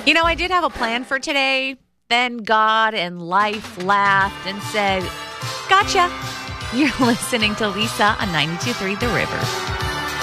I did have a plan for today. Then God and life laughed and said, gotcha. You're listening to Lisa on 92.3 The River.